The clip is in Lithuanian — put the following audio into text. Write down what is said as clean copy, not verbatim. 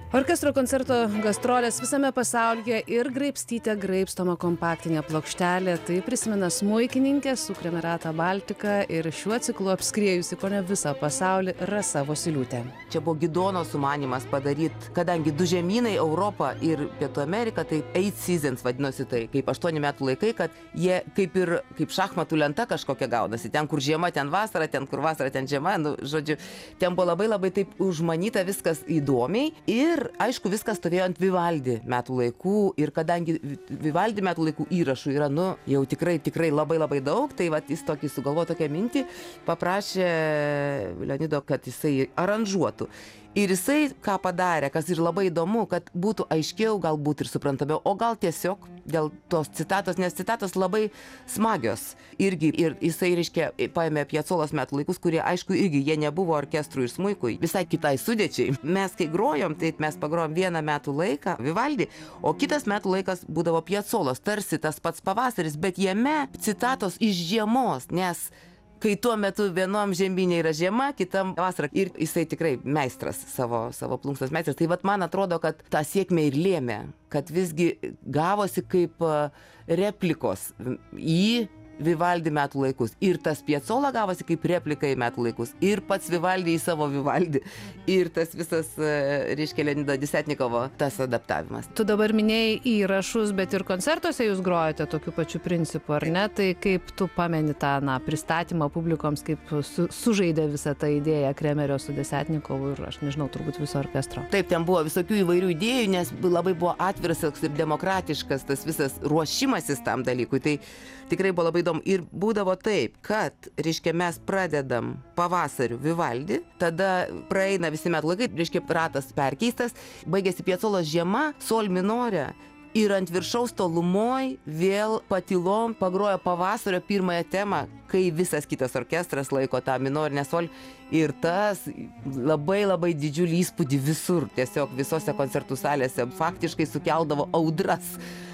Orkestro koncerto gastrolės visame pasaulyje ir graibstyte graibstoma kompaktinė plokštelė. Tai prisimena smuikininkė su Kremerata Baltica ir šiuo ciklu apskriejusi kone visą pasaulį Rasa Vosyliūtė. Čia buvo Gidono sumanymas padaryti, kadangi du žemynai Europą ir Pietų Ameriką, tai 8 seasons vadinosi tai, kaip 8 metų laikai, kad jie kaip šachmatų lenta kažkokia gaunasi. Ten, kur žiema, ten vasara, ten, kur vasara, ten žiema. Nu, žodžiu, ten buvo labai taip užmanyta viskas įdomiai. Ir, aišku, viskas stovėjo ant Vivaldi metų laikų. Ir kadangi Vivaldi metų laikų įrašų yra, jau tikrai labai daug, tai vat jis sugalvojo tokią mintį, paprašė Leonido, kad jisai aranžuotų. Ir jisai ką padarė, kas ir labai įdomu, kad būtų aiškiau, galbūt ir suprantamiau, o gal tiesiog dėl tos citatos, nes citatos labai smagios. Ir jisai, reiškia, paėmė Piacolos metų laikus, kurie, aišku, irgi jie nebuvo orkestrui ir smuikui, visai kitai sudėčiai. Mes, kai grojom, tai mes pagrojom vieną metų laiką Vivaldi, o kitas metų laikas būdavo Piacolos, tarsi tas pats pavasaris, bet jame citatos iš žiemos, nes kai tuo metu vienom žemynė yra žiema, kitam vasara. Ir jisai tikrai meistras, savo plunksnos meistras. Tai vat man atrodo, kad tą sėkmę ir lėmė, kad visgi gavosi kaip replikos į Vivaldi metų laikus. Ir tas Piacola gavosi kaip replika į metų laikus. Ir pats Vivaldi į savo Vivaldi. Ir tas visas, reiškia, Leonido Desetnikovo tas adaptavimas. Tu dabar minėjai įrašus, bet ir koncertuose jūs grojate tokiu pačiu principu, ar ne? Tai kaip tu pameni tą pristatymą publikoms, kaip sužaidė visą tą idėją Kremerio su Desetnikovu ir, aš nežinau, turbūt viso orkestro. Taip, ten buvo visokių įvairių idėjų, nes labai buvo atviras ir demokratiškas tas visas ruošimasis tam dalykui. Tai tikrai buvo labai įdomu. Ir būdavo taip, kad, reiškia, mes pradedam pavasariu Vivaldi, tada praeina visi metų laikai, reiškia, ratas perkeistas, baigėsi Piacolos žiema, sol minore, ir ant viršaus tolumoj vėl patylom pagrojo pavasario pirmąją temą, kai visas kitas orkestras laiko tą minorinę sol. Ir tas labai didžiulį įspūdį visur, tiesiog visose koncertų salėse faktiškai sukeldavo audras.